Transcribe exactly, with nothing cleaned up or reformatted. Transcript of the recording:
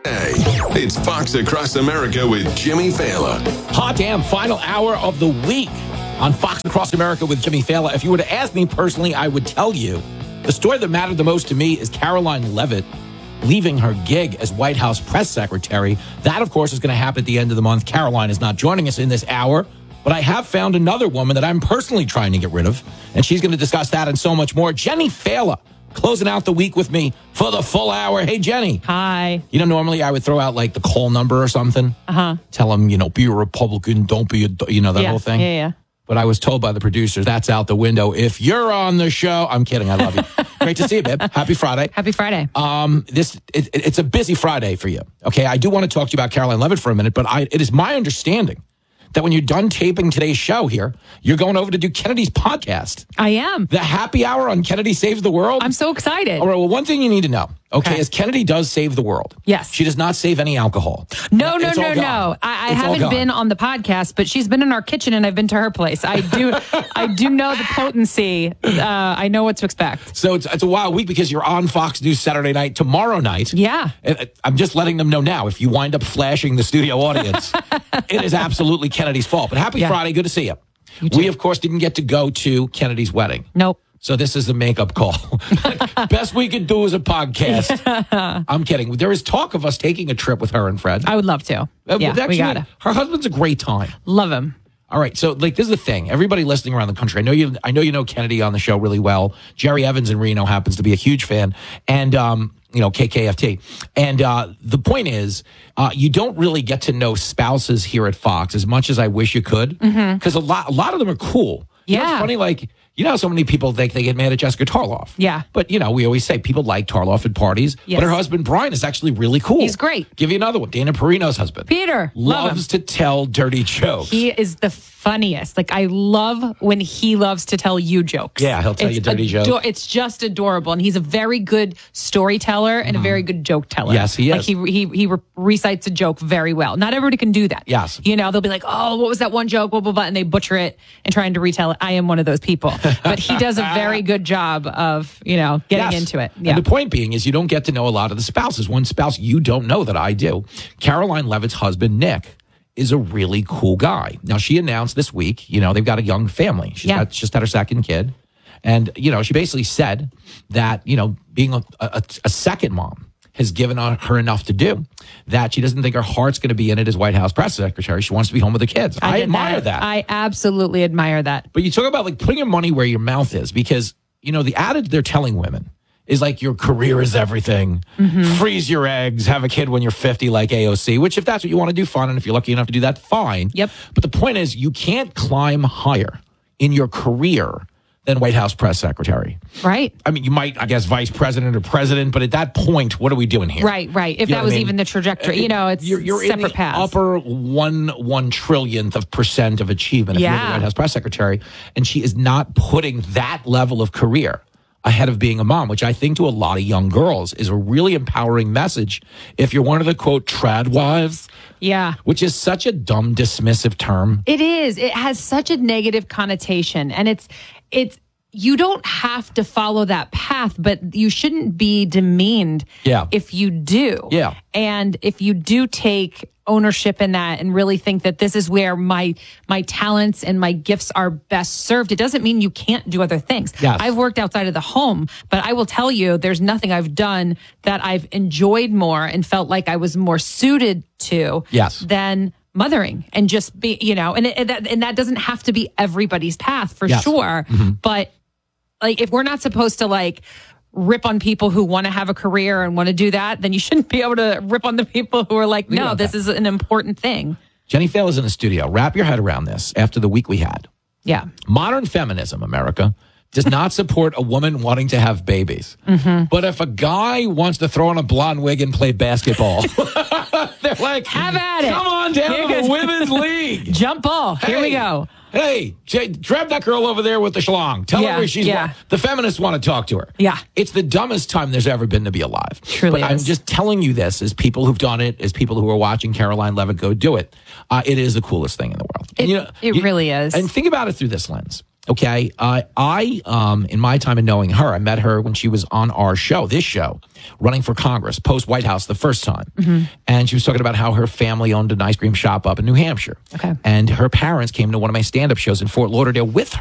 Hey, it's Fox Across America with Jimmy Fallon. Hot damn, final hour of the week on Fox Across America with Jimmy Fallon. If you were to ask me personally, I would tell you the story that mattered the most to me is Karoline Leavitt leaving her gig as White House press secretary. That, of course, is going to happen at the end of the month. Karoline is not joining us in this hour, but I have found another woman that I'm personally trying to get rid of, and she's going to discuss that and so much more. Jenny Fallon closing out the week with me for the full hour. Hey, Jenny. Hi. You know, normally I would throw out like the call number or something. Uh-huh. Tell them, you know, be a Republican, don't be a, you know, that yeah. whole thing. Yeah, yeah. But I was told by the producers, that's out the window. If you're on the show, I'm kidding. I love you. Great to see you, babe. Happy Friday. Happy Friday. Um, this it, it's a busy Friday for you. Okay, I do want to talk to you about Karoline Leavitt for a minute, but I, it is my understanding that when you're done taping today's show here, you're going over to do Kennedy's podcast. I am. The happy hour on Kennedy Saves the World. I'm so excited. All right, well, one thing you need to know, okay, Okay. is Kennedy does save the world. Yes. She does not save any alcohol. No, no, It's all no, gone. no. I, I It's all haven't gone. been on the podcast, but she's been in our kitchen and I've been to her place. I do I do know the potency. Uh, I know what to expect. So it's, it's a wild week because you're on Fox News Saturday night, tomorrow night. Yeah. And I'm just letting them know now, if you wind up flashing the studio audience, it is absolutely Kennedy's fault. But happy Yeah. Friday. Good to see you. You too. We, of course, didn't get to go to Kennedy's wedding. Nope. So this is the makeup call. Best we could do is a podcast. I'm kidding. There is talk of us taking a trip with her and Fred. I would love to. Uh, yeah, actually, we gotta. Her husband's a great time. Love him. All right, so like this is the thing. Everybody listening around the country, I know you. I know you know Kennedy on the show really well. Jerry Evans in Reno happens to be a huge fan, and um, you know K K F T. And uh, the point is, uh, you don't really get to know spouses here at Fox as much as I wish you could, because a lot, a lot of them are cool. You know, it's Yeah. funny. Like you know, how so many people think they get mad at Jessica Tarloff. Yeah. but you know, we always say people like Tarloff at parties, Yes. but her husband Brian is actually really cool. He's great. Give you another one. Dana Perino's husband. Peter. Love him. Loves to tell dirty jokes. He is the funniest. Like, I love when he loves to tell you jokes. Yeah, he'll tell you dirty jokes. It's just adorable. And he's a very good storyteller and a very good joke teller. Yes, he is. Like, he, he, he re- recites a joke very well. Not everybody can do that. Yes. You know, they'll be like, oh, what was that one joke? Blah, blah, blah. And they butcher it and trying to retell it. I am one of those people. But he does a very good job of, you know, getting Yes. into it. Yeah. And the point being is you don't get to know a lot of the spouses. One spouse you don't know that I do. Karoline Leavitt's husband, Nick, is a really cool guy. Now, she announced this week, you know, they've got a young family. She's Yeah. got, just had her second kid. And, you know, she basically said that, you know, being a, a, a second mom has given her enough to do that she doesn't think her heart's going to be in it as White House press secretary. She wants to be home with the kids. I, get admire that. I absolutely admire that. But you talk about like putting your money where your mouth is, because, you know, the adage they're telling women is like your career is everything. Freeze your eggs, have a kid when you're fifty like A O C, which if that's what you want to do, fine. And if you're lucky enough to do that, fine. Yep. But the point is you can't climb higher in your career than White House press secretary. Right. I mean, you might, I guess, vice president or president, but at that point, what are we doing here? Right, right. If You know that what was I mean? even the trajectory, you know, it's you're, you're separate in the paths. upper one one trillionth of percent of achievement if you're the Yeah. White House press secretary, and she is not putting that level of career ahead of being a mom, which I think to a lot of young girls is a really empowering message. If you're one of the quote trad wives, Yeah. which is such a dumb dismissive term. It is. It has such a negative connotation, and it's it's you don't have to follow that path, but you shouldn't be demeaned Yeah. if you do. Yeah. And if you do take ownership in that and really think that this is where my my talents and my gifts are best served, it doesn't mean you can't do other things. Yes. I've worked outside of the home, but I will tell you there's nothing I've done that I've enjoyed more and felt like I was more suited to Yes. than mothering and just be, you know, and, it, and, that, and that doesn't have to be everybody's path for Yes. sure. But like, if we're not supposed to like rip on people who want to have a career and want to do that, then you shouldn't be able to rip on the people who are like, We no, know this that. is an important thing. Jenny Fallon is in the studio. Wrap your head around this after the week we had. Yeah. Modern feminism, America, does not support a woman wanting to have babies. But if a guy wants to throw on a blonde wig and play basketball, they're like, Have at it. Come on down Here to the goes- women's league. Jump ball. Here we Hey, go. Hey, Jay, grab that girl over there with the schlong. Tell Yeah, her where she's. yeah. The feminists want to talk to her. Yeah. It's the dumbest time there's ever been to be alive. Truly But I'm is. just telling you this as people who've done it, as people who are watching Karoline Leavitt go do it. Uh, it is the coolest thing in the world. It- And, it really is. And think about it through this lens. Okay. Uh, I, um, in my time in knowing her, I met her when she was on our show, this show, running for Congress, post White House the first time. Mm-hmm. And she was talking about how her family owned an ice cream shop up in New Hampshire. Okay. And her parents came to one of my stand up shows in Fort Lauderdale with